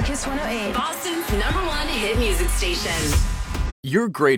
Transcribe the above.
Kiss 108. Boston's #1 hit music station. You're great